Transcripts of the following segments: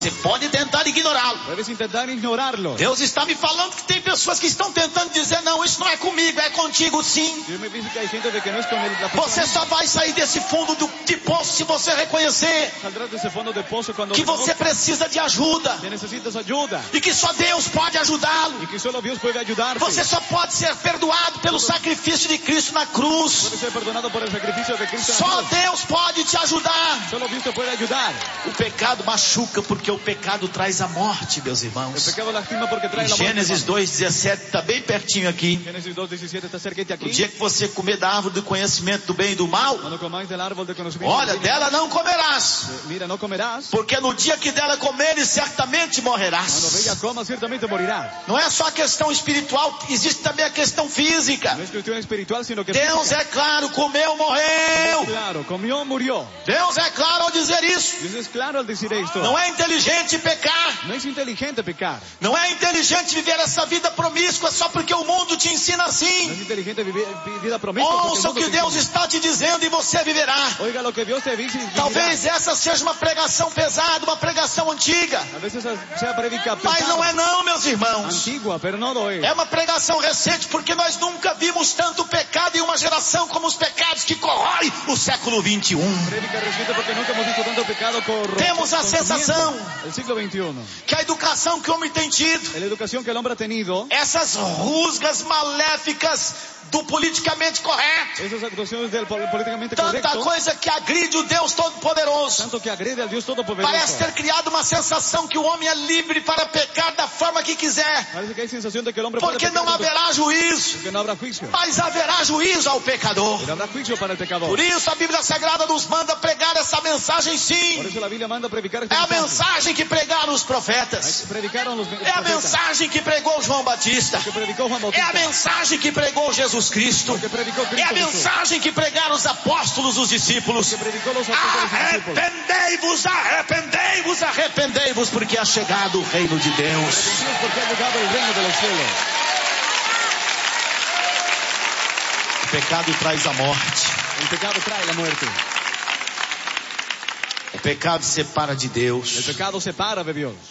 Você pode tentar ignorá-lo. Puedes intentar ignorarlo. Deus está me falando que tem pessoas que estão tentando dizer, não, isso não é comigo, é contigo sim. Dios me dice que hay gente de que no es con él, la Você persona. só vai sair desse fundo de poço se você reconhecer Saldrás de ese fondo de pozo cuando que você reconozcas precisa de ajuda que necesitas ayuda e que só Deus pode ajudá-lo. y que solo Dios puede ayudarte. Você só pode ser perdoado pelo sacrifício de Cristo na cruz. Puedes ser perdonado por el sacrificio de Cristo. en la Só cruz. Deus pode te ajudar. Solo Dios te puede ayudar. O pecado machuca porque o pecado traz a morte, meus El irmãos. pecado lastima porque trae Em la muerte. Gênesis 2:17, está bem pertinho aqui. Génesis 2:17 está cerquita O aquí. dia que você comer da árvore do conhecimento do bem e do mal, Cuando comáis del árbol del conocimiento. olha, del bien y dela não comerás, del mal, mira, no comerás. porque no dia que dela comeres, certamente Cuando morrerás. bella comas, ciertamente morirás. Não é só a questão espiritual, existe também a questão física. No es cuestión espiritual, sino que Deus física. é claro, comeu, morreu. Claro, comió, murió. Deus é claro ao dizer isso. Dios es claro al decir esto. Não é inteligente pecar. No es inteligente pecar. Não é inteligente viver essa vida promíscua só porque o mundo te ensina No assim. es inteligente vivir vida promesa. porque Ouça el o mundo que te Deus enseña. está te dizendo e você viverá. Oiga lo que Dios te dice y vivirá. Talvez essa seja uma pregação pesada, uma pregação antiga. A veces sea predica Mas não é não, meus irmãos. antigua, pero no lo es. É uma pregação recente porque nós nunca vimos tanto pecado em uma geração como os pecados que corroem o século 21. Predica reciente porque nunca hemos visto tanto pecado Temos a sensação el siglo XXI. que a educação que o homem tem tido, La educación que el hombre ha tenido, essas rusgas maléficas do politicamente correto, esas actuaciones del políticamente tanta correcto, coisa que agride o Deus Todo-Poderoso, tanto que agrede al Dios Todopoderoso. parece ter criado uma sensação que o homem é livre para pecar da forma que quiser, Parece que hay sensación de que el hombre puede porque pecar, não haverá juízo, porque no habrá juicio. mas haverá juízo ao pecador. Pero habrá juicio para el pecador. Por isso a Bíblia Sagrada nos manda pregar essa mensagem Por sim. eso la Biblia manda predicar É a mensagem que pregaram os profetas. Predicaron los É a profetas. mensagem que pregou João Batista. Que predicó Juan É a Bautista. mensagem que pregou Jesus Cristo. Que predicó É a Cristo Jesús. mensagem que pregaram os apóstolos, os discípulos. Que predicó los apóstoles y discípulos. Arrependei-vos, arrependei-vos, arrependei-vos, porque é chegado o reino de Deus. Arrepentidos porque ha llegado el reino de los cielos. O pecado traz a morte. El pecado trae la muerte. O pecado separa de El Deus. pecado separa de Dios.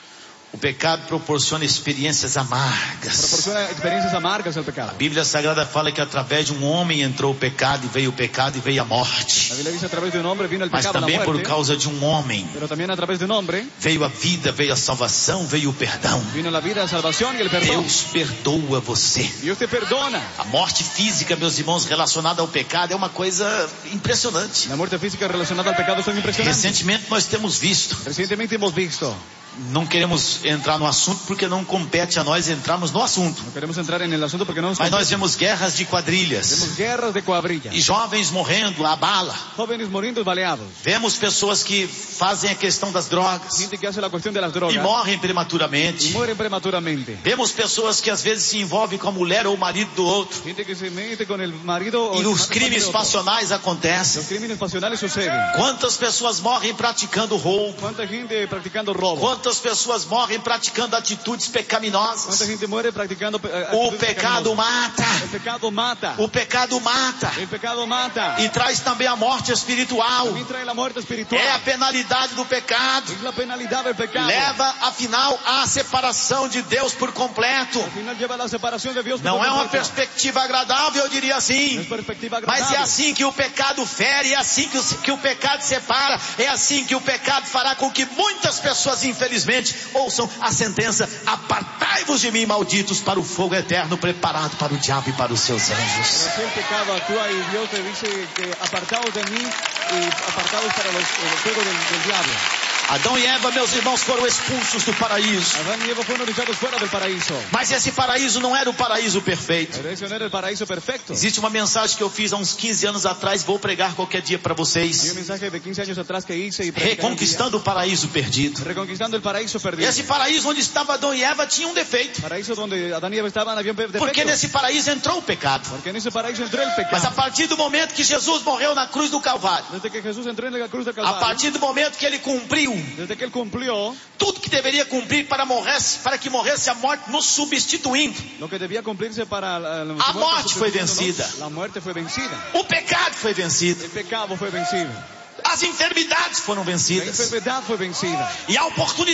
O pecado proporciona experiências amargas. Proporciona experiencias amargas al pecado. A Bíblia Sagrada fala que através de um homem entrou o pecado e veio a morte. La Biblia dice a través de un hombre vino el Mas pecado, la também por muerte. causa de um homem Pero también a través de un hombre veio a vida, veio a salvação, veio o perdão. vino la vida, la salvación y el perdón. Deus perdoa você. Dios te perdona. A morte física, meus irmãos, relacionada ao pecado é uma coisa impressionante. La muerte física relacionada al pecado son impresionantes. Recentemente nós temos visto. Recientemente hemos visto. Não queremos entrar no assunto porque não compete a nós entrarmos no assunto. No queremos entrar en el asunto porque no nos Mas nós compete. vemos guerras de quadrilhas Vemos guerras de cuadrillas. e jovens morrendo à bala. Jóvenes muriendo baleados. Vemos pessoas que fazem a questão das drogas Gente que hace la cuestión de las e drogas. morrem Y prematuramente. mueren prematuramente. Vemos pessoas que às vezes se envolvem com a mulher ou o marido do outro Gente que se mete con el marido o e el os marido crimes de otro. passionais acontecem. Los crímenes pasionales suceden. Quantas pessoas morrem praticando roubo? ¿Cuánta gente practicando robo? Quantas pessoas morrem praticando atitudes ¿Cuánta pecaminosas? gente muere practicando O actitudes pecado pecaminosas? mata. El pecado mata. O pecado mata. El pecado mata. E traz também a morte espiritual. También trae la muerte espiritual. É a penalidade do pecado. Es la penalidad del pecado. Leva, afinal, à separação de Deus por completo. Al final lleva a la separación de Dios. Não por é uma completo. perspectiva agradável, eu diria No assim. es perspectiva Mas agradable. é assim que o pecado fere, é assim que o pecado separa, é assim que o pecado fará com que muitas pessoas, infelizmente, ouçam a sentença: apartai-vos de mim, malditos, para o fogo eterno preparado para o diabo e para os seus anjos. Pero así el pecado actúa y Dios te dice que apartados de mí y apartados para el fuego del diablo. Adão e Eva, meus irmãos, foram expulsos do paraíso. Adán y Eva fueron echados fuera del paraíso. Mas esse paraíso não era o paraíso perfeito. Pero ese no era el paraíso perfecto. Existe uma mensagem que eu fiz há uns 15 anos atrás, vou pregar qualquer dia para Hay un vocês. mensaje de 15 años atrás que hice y prediqué un día. Reconquistando o paraíso perdido. Reconquistando el paraíso perdido. Esse paraíso onde estava Adão e Eva tinha um defeito. Paraíso donde Adán y Eva estaban había un defecto. Porque nesse paraíso entrou o pecado. Porque en ese paraíso entró el Mas a pecado. partir do momento que Jesus morreu na cruz do Calvário, Desde que Jesús entró en la cruz del a Calvario, partir do momento que ele cumpriu desde que él cumplió tudo que deveria cumprir para que morresse a morte, nos substituindo, lo que debía cumplirse para a morte foi vencida. La muerte fue vencida. O pecado foi vencido. El pecado fue vencido. As enfermidades foram La vencidas. enfermedad fue vencida. E a oportunidade